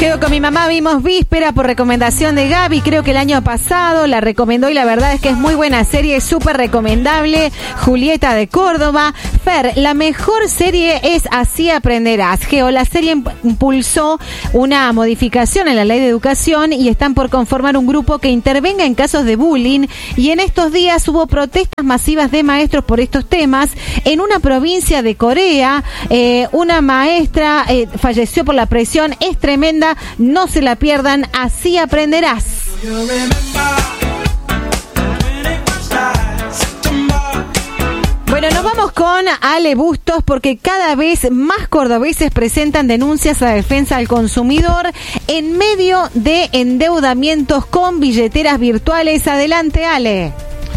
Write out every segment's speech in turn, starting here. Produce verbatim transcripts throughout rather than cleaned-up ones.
Quedo con mi mamá, vimos Víspera por recomendación de Gaby, creo que el año pasado la recomendó y la verdad es que es muy buena serie, es súper recomendable. Julieta de Córdoba. Fer, la mejor serie es Así Aprenderás. Geo, la serie impulsó una modificación en la ley de educación y están por conformar un grupo que intervenga en casos de bullying, y en estos días hubo protestas masivas de maestros por estos temas. En una provincia de Corea, eh, una maestra eh, falleció por la presión, es tremenda. No se la pierdan, Así Aprenderás. Bueno, nos vamos con Ale Bustos porque cada vez más cordobeses presentan denuncias a defensa del consumidor en medio de endeudamientos con billeteras virtuales. Adelante, Ale.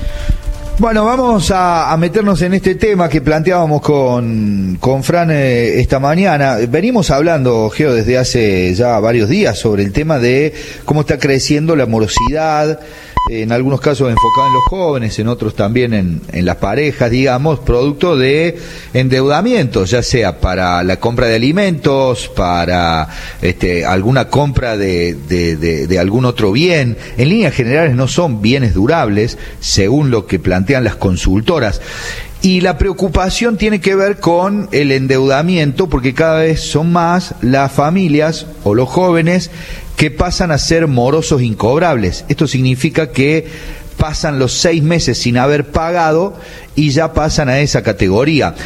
Bueno, vamos a, a meternos en este tema que planteábamos con, con Fran eh, esta mañana. Venimos hablando, Geo, desde hace ya varios días sobre el tema de cómo está creciendo la morosidad, en algunos casos enfocada en los jóvenes, en otros también en, en las parejas, digamos, producto de endeudamientos, ya sea para la compra de alimentos, para este, alguna compra de, de, de, de algún otro bien. En líneas generales no son bienes durables, según lo que plantean las consultoras. Y la preocupación tiene que ver con el endeudamiento, porque cada vez son más las familias o los jóvenes que pasan a ser morosos incobrables. Esto significa que pasan los seis meses sin haber pagado y ya pasan a esa categoría.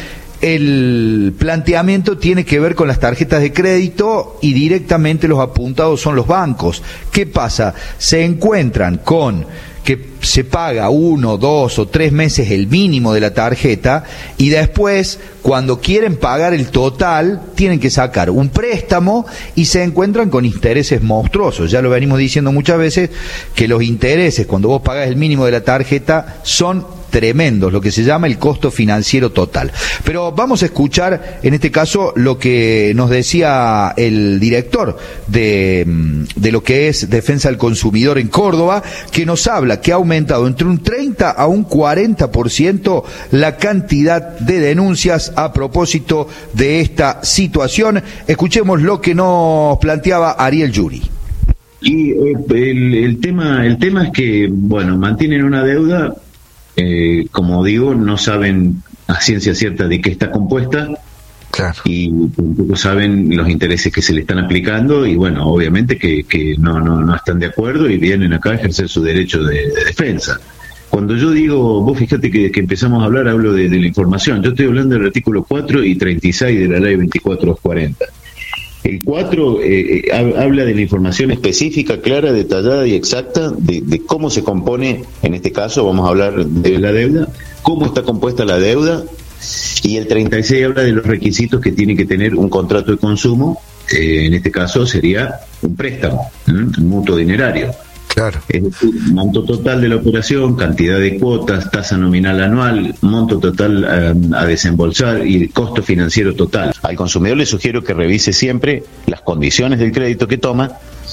El planteamiento tiene que ver con las tarjetas de crédito y directamente los apuntados son los bancos. ¿Qué pasa? Se encuentran con que se paga uno, dos o tres meses el mínimo de la tarjeta y después, cuando quieren pagar el total, tienen que sacar un préstamo y se encuentran con intereses monstruosos. Ya lo venimos diciendo muchas veces que los intereses, cuando vos pagás el mínimo de la tarjeta, son tremendos, lo que se llama el costo financiero total. Pero vamos a escuchar, en este caso, lo que nos decía el director de, de lo que es Defensa del Consumidor en Córdoba, que nos habla que ha aumentado entre un treinta a un cuarenta por ciento la cantidad de denuncias a propósito de esta situación. Escuchemos lo que nos planteaba Ariel Yuri. Y eh, el, el tema el tema es que, bueno, mantienen una deuda. Eh, como digo, no saben a ciencia cierta de qué está compuesta, claro, y tampoco saben los intereses que se le están aplicando, y bueno, obviamente que, que no, no, no están de acuerdo y vienen acá a ejercer su derecho de, de defensa. Cuando yo digo, vos fíjate que, que empezamos a hablar, hablo de, de la información. Yo estoy hablando del artículo cuatro y treinta y seis de la ley veinticuatro cuarenta. El cuatro eh, eh, habla de la información específica, clara, detallada y exacta de, de cómo se compone, en este caso vamos a hablar de la deuda, cómo está compuesta la deuda, y el treinta y seis habla de los requisitos que tiene que tener un contrato de consumo, eh, en este caso sería un préstamo, ¿eh? un mutuo dinerario. Claro. Es decir, monto total de la operación, cantidad de cuotas, tasa nominal anual, monto total eh, a desembolsar y el costo financiero total. Al consumidor le sugiero que revise siempre las condiciones del crédito que toma,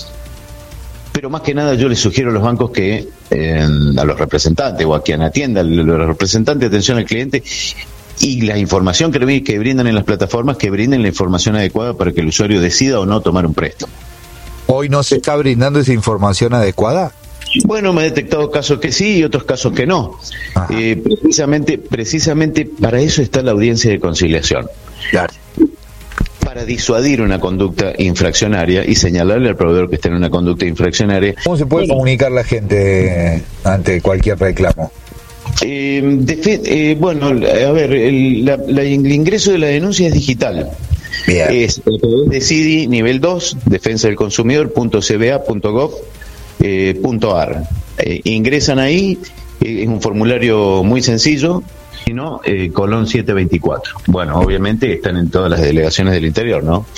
pero más que nada yo le sugiero a los bancos que, eh, a los representantes o a quien atienda, a los representantes de atención al cliente, y la información que, que brindan en las plataformas, que brinden la información adecuada para que el usuario decida o no tomar un préstamo. ¿Hoy no se está brindando esa información adecuada? Bueno, me he detectado casos que sí y otros casos que no. Eh, precisamente, precisamente para eso está la audiencia de conciliación. Claro. Para disuadir una conducta infraccionaria y señalarle al proveedor que está en una conducta infraccionaria. ¿Cómo se puede comunicar la gente ante cualquier reclamo? Eh, de, eh, bueno, a ver, el, la, la, el ingreso de la denuncia es digital. Bien. Es a través de C I D I nivel dos, defensa del consumidor punto c b a punto gov punto a r. Eh, ingresan ahí, eh, es un formulario muy sencillo, y no, eh, Colón setecientos veinticuatro. Bueno, obviamente están en todas las delegaciones del interior, ¿no?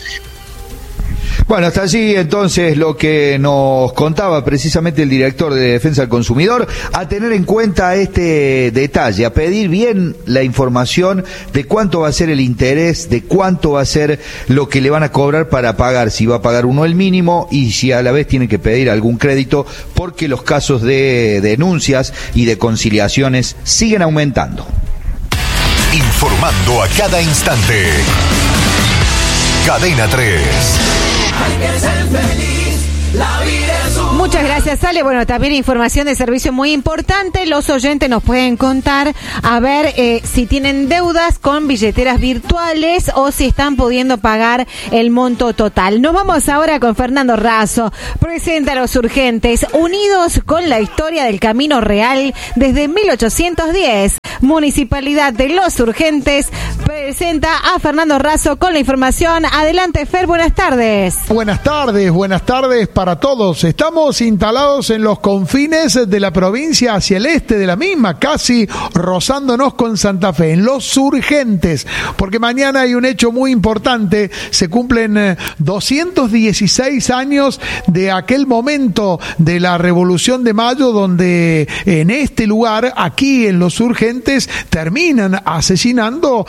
Bueno, hasta allí entonces lo que nos contaba precisamente el director de Defensa del Consumidor, a tener en cuenta este detalle, a pedir bien la información de cuánto va a ser el interés, de cuánto va a ser lo que le van a cobrar para pagar, si va a pagar uno el mínimo y si a la vez tiene que pedir algún crédito, porque los casos de denuncias y de conciliaciones siguen aumentando. Informando a cada instante. Cadena tres. hay que ser feliz, la vida es un... Muchas gracias, Ale. Bueno, también información de servicio muy importante. Los oyentes nos pueden contar, a ver, eh, si tienen deudas con billeteras virtuales o si están pudiendo pagar el monto total. Nos vamos ahora con Fernando Razo. Presenta a Los Urgentes, unidos con la historia del Camino Real desde mil ochocientos diez. Municipalidad de Los Urgentes presenta a Fernando Razo con la información. Adelante, Fer, buenas tardes. Buenas tardes, buenas tardes para todos. Estamos instalados en los confines de la provincia hacia el este de la misma, casi rozándonos con Santa Fe, en Los Urgentes, porque mañana hay un hecho muy importante. Se cumplen doscientos dieciséis años de aquel momento de la Revolución de Mayo, donde en este lugar, aquí en Los Urgentes, terminan asesinando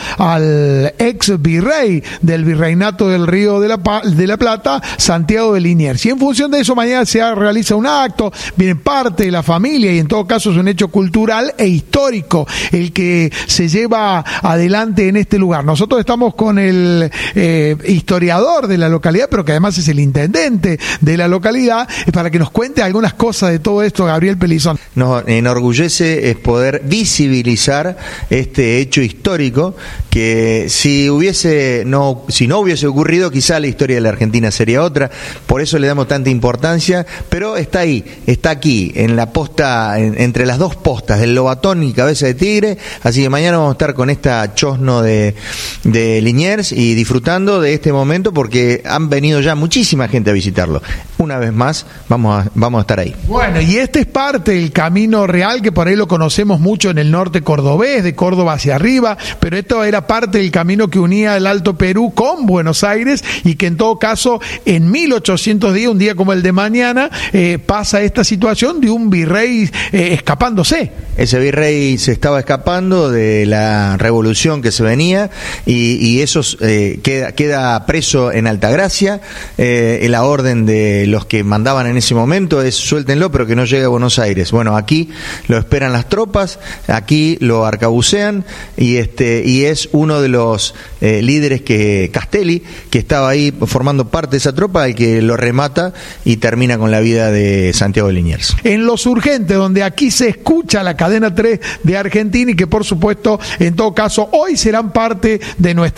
al ex virrey del virreinato del Río de la, pa- de la Plata, Santiago de Liniers. Y en función de eso, mañana se realiza un acto, viene parte de la familia y en todo caso es un hecho cultural e histórico el que se lleva adelante en este lugar. Nosotros estamos con el eh, historiador de la localidad, pero que además es el intendente de la localidad, para que nos cuente algunas cosas de todo esto, Gabriel Pelizón. Nos enorgullece es poder visibilizar este hecho histórico que si hubiese no si no hubiese ocurrido, quizá la historia de la Argentina sería otra. Por eso le damos tanta importancia, pero está ahí, está aquí, en la posta, en, entre las dos postas, del Lobatón y Cabeza de Tigre. Así que mañana vamos a estar con esta chosno de, de Liniers y disfrutando de este momento, porque han venido ya muchísima gente a visitarlo. Una vez más, vamos a, vamos a estar ahí. Bueno, y este es parte del Camino Real, que por ahí lo conocemos mucho en el norte cordobés, de Córdoba hacia arriba, pero esto era parte del camino que unía el Alto Perú con Buenos Aires, y que en todo caso, en mil ochocientos diez, un día como el de mañana, eh, pasa esta situación de un virrey eh, escapándose. Ese virrey se estaba escapando de la revolución que se venía, y, y eso eh, queda, queda preso en Altagracia. Eh, la orden de los que mandaban en ese momento es suéltenlo, pero que no llegue a Buenos Aires. Bueno, aquí lo esperan las tropas, aquí lo arcabucean, y este y es uno de los eh, líderes que Castelli, que estaba ahí formando parte de esa tropa, el que lo remata y termina con la vida de Santiago de Liniers. En Los Urgentes, donde aquí se escucha la cadena tres de Argentina, y que por supuesto, en todo caso, hoy serán parte de nuestra